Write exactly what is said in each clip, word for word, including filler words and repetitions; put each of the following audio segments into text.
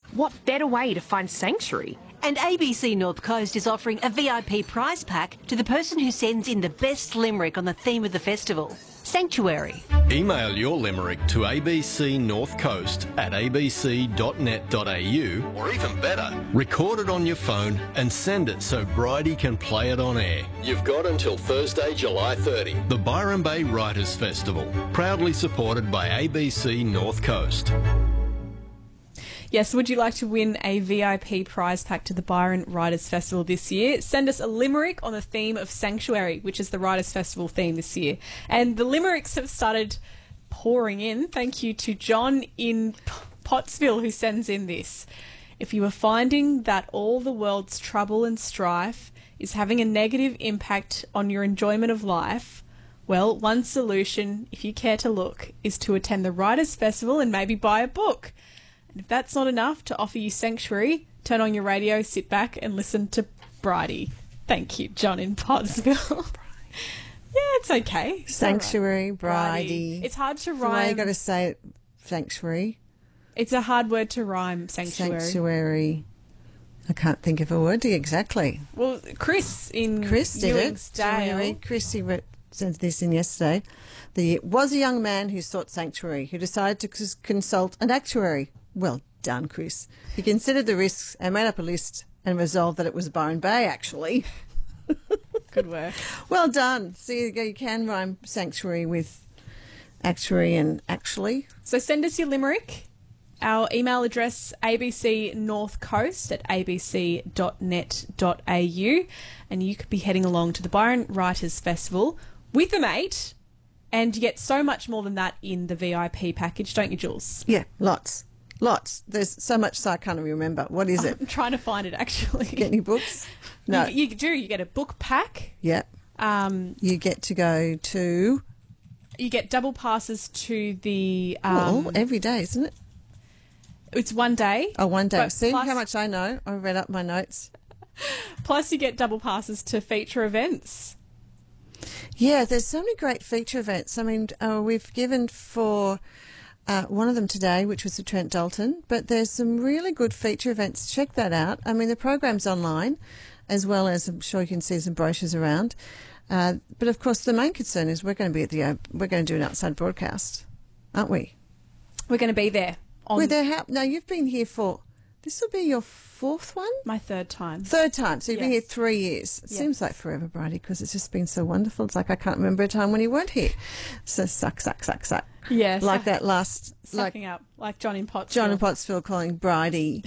What better way to find sanctuary? And A B C North Coast is offering a V I P prize pack to the person who sends in the best limerick on the theme of the festival, Sanctuary. Email your limerick to abcnorthcoast at abc dot net dot a u, or even better, record it on your phone and send it so Bridie can play it on air. You've got until Thursday, July thirtieth. The Byron Bay Writers Festival, proudly supported by A B C North Coast. Yes, would you like to win a V I P prize pack to the Byron Writers Festival this year? Send us a limerick on the theme of Sanctuary, which is the Writers Festival theme this year. And the limericks have started pouring in. Thank you to John in Pottsville who sends in this. If you are finding that all the world's trouble and strife is having a negative impact on your enjoyment of life, well, one solution, if you care to look, is to attend the Writers Festival and maybe buy a book. And if that's not enough to offer you sanctuary, turn on your radio, sit back and listen to Bridie. Thank you, John in Pottsville. Yeah, it's okay. It's Sanctuary, right. Bridie. It's hard to That's the way rhyme. you got to say it, sanctuary. It's a hard word to rhyme, sanctuary. Sanctuary. I can't think of a word exactly. Well, Chris in Chris did it. Ewingsdale. Chris, he wrote, sent this in yesterday. There was a young man who sought sanctuary, who decided to cons- consult an actuary. Well done, Chris. He considered the risks and made up a list and resolved that it was Byron Bay, actually. Good work. Well done. See, you go, you can rhyme sanctuary with actuary and actually. So send us your limerick. Our email address, abcnorthcoast at abc dot net dot a u. And you could be heading along to the Byron Writers Festival with a mate, and you get so much more than that in the V I P package, don't you, Jules? Yeah, lots. Lots. There's so much so I can't remember. What is it? I'm trying to find it, actually. Get any books? No. You, you do. You get a book pack. Yeah. Um, you get to go to... You get double passes to the... Um, well, every day, isn't it? It's one day. Oh, one day. But See plus, how much I know? I read up my notes. Plus you get double passes to feature events. Yeah, there's so many great feature events. I mean, uh, we've given for... Uh, one of them today, which was the Trent Dalton, but there's some really good feature events. Check that out. I mean, the program's online, as well as I'm sure you can see some brochures around. Uh, but of course, the main concern is we're going to be at the uh, we're going to do an outside broadcast, aren't we? We're going to be there. On We're there. How, now you've been here for this will be your fourth one, my third time. Third time. So you've yes. been here three years. It yes. seems like forever, Bridie, because it's just been so wonderful. It's like I can't remember a time when you weren't here. So suck, suck, suck, suck. Yes. Like that last... Sucking like up, like John in Pottsville. John in Pottsville calling Bridie.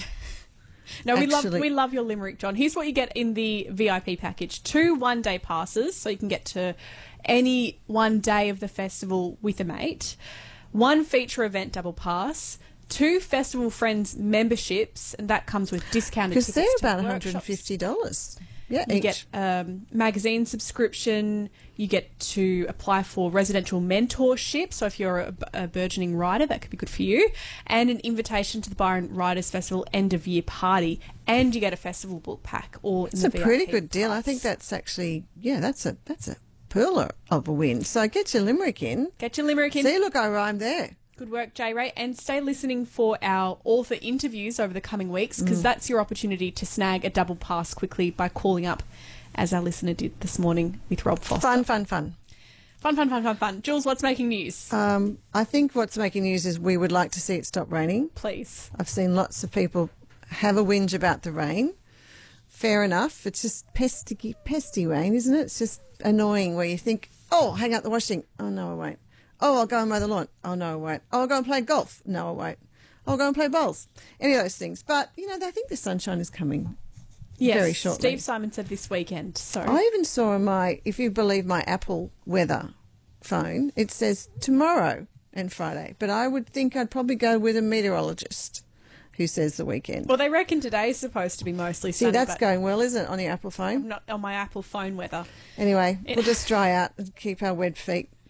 No, we Actually, love we love your limerick, John. Here's what you get in the V I P package. Two one-day passes, so you can get to any one day of the festival with a mate. One feature event double pass. Two Festival Friends memberships, and that comes with discounted tickets. Because they're to about one hundred workshops. fifty dollars. Yeah, You each. get um, magazine subscription. You get to apply for residential mentorship. So if you're a, a burgeoning writer, that could be good for you. And an invitation to the Byron Writers Festival end of year party. And you get a festival book pack. All It's in a the pretty V I P good deal. I price. think that's actually, yeah, that's a that's a pearler of a win. So get your limerick in. Get your limerick in. See, look, I rhymed there. Good work, J Ray. And stay listening for our author interviews over the coming weeks, because Mm. that's your opportunity to snag a double pass quickly by calling up, as our listener did this morning with Rob Foster. Fun, fun, fun. Fun, fun, fun, fun, fun. Jules, what's making news? Um, I think what's making news is we would like to see it stop raining. Please. I've seen lots of people have a whinge about the rain. Fair enough. It's just pesty, pesty rain, isn't it? It's just annoying where you think, oh, hang out the washing. Oh, no, I won't. Oh, I'll go and mow the lawn. Oh, no, I won't. Oh, I'll go and play golf. No, I won't. I'll go and play bowls. Any of those things. But, you know, I think the sunshine is coming Yes, very shortly. Steve Simon said this weekend. So I even saw on my, if you believe my Apple weather phone, it says tomorrow and Friday. But I would think I'd probably go with a meteorologist who says the weekend. well, they reckon today's supposed to be mostly See, sunny. that's but going well, isn't it, on your Apple phone? not on my Apple phone weather. Anyway, It- we'll just dry out and keep our wet feet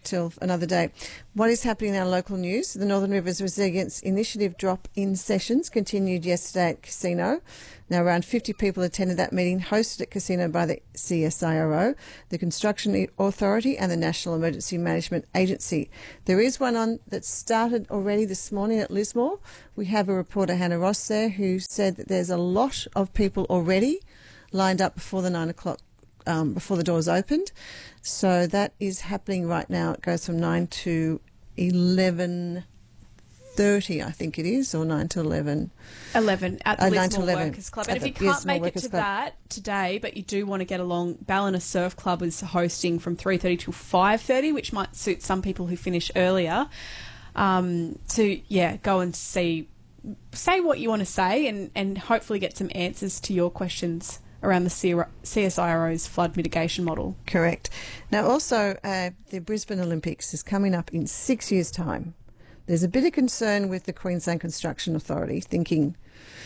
till another day. What is happening in our local news? The Northern Rivers Resilience Initiative drop-in sessions continued yesterday at Casino. Now, around fifty people attended that meeting, hosted at Casino by the C S I R O, the Construction Authority and the National Emergency Management Agency. There is one on that started already this morning at Lismore. We have a reporter, Hannah Ross, there, who said that there's a lot of people already lined up before the nine o'clock, um, before the doors opened. So that is happening right now. It goes from nine to eleven thirty, I think it is, or nine to eleven. eleven at the uh, nine to Lismore eleven. Workers Club. And At if you the can't Lismore make it Workers to Club. that today, but you do want to get along, Ballina Surf Club is hosting from three thirty till five thirty, which might suit some people who finish earlier. Um, to, yeah, go and see, say what you want to say and, and hopefully get some answers to your questions around the C S I R O's flood mitigation model. Correct. Now, also, uh, the Brisbane Olympics is coming up in six years' time. There's a bit of concern with the Queensland Construction Authority, thinking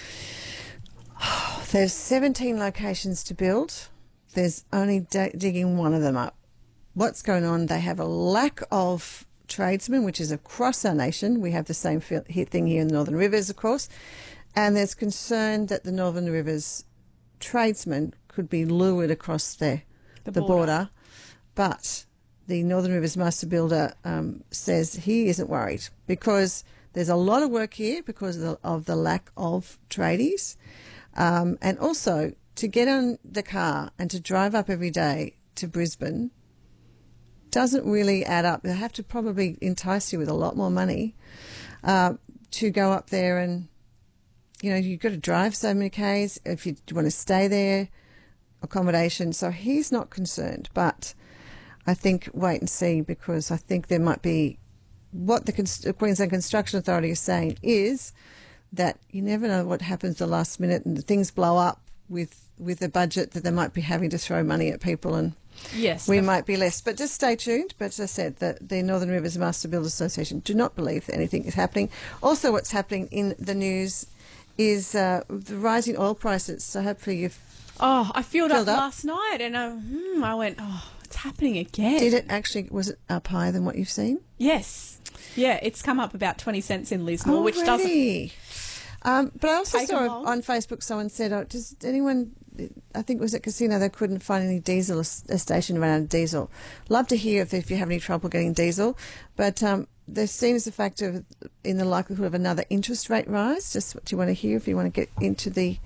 oh, there's seventeen locations to build. There's only d- digging one of them up. What's going on? They have a lack of tradesmen, which is across our nation. We have the same thing here in the Northern Rivers, of course. And there's concern that the Northern Rivers tradesmen could be lured across the, The the border. border. But the Northern Rivers Master Builder um, says he isn't worried because there's a lot of work here because of the, of the lack of tradies. Um, and also, to get on the car and to drive up every day to Brisbane doesn't really add up. They have to probably entice you with a lot more money uh, to go up there and, you know, you've got to drive so many Ks if you want to stay there, accommodation. So he's not concerned, but I think wait and see because I think there might be what the Const- Queensland Construction Authority is saying is that you never know what happens the last minute and things blow up with, with the budget that they might be having to throw money at people and Yes. we the- might be less. But just stay tuned. But as I said, the, the Northern Rivers Master Builders Association do not believe that anything is happening. Also, what's happening in the news is uh, the rising oil prices. So hopefully you've... Oh, I filled, Filled up, up? last night and I, hmm, I went, oh, it's happening again. Did it actually... Was it up higher than what you've seen? Yes. Yeah, it's come up about twenty cents in Lismore, which doesn't... Already? Um, but I also Take saw 'em long. on Facebook someone said, oh, does anyone... I think it was at Casino, they couldn't find any diesel, a station ran out of diesel. Love to hear if, if you have any trouble getting diesel. But um, there seems a factor in the likelihood of another interest rate rise. Just what you want to hear if you want to get into the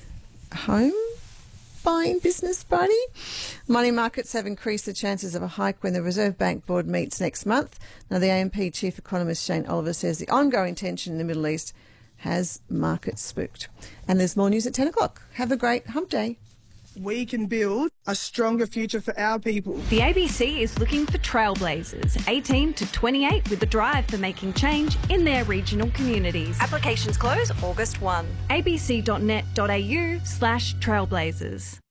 home buying business, buddy. Money markets have increased the chances of a hike when the Reserve Bank Board meets next month. Now, the A M P chief economist Shane Oliver says the ongoing tension in the Middle East has markets spooked. And there's more news at ten o'clock. Have a great hump day. We can build a stronger future for our people. The A B C is looking for trailblazers, eighteen to twenty-eight, with a drive for making change in their regional communities. Applications close August first. a b c dot net dot a u slash trailblazers.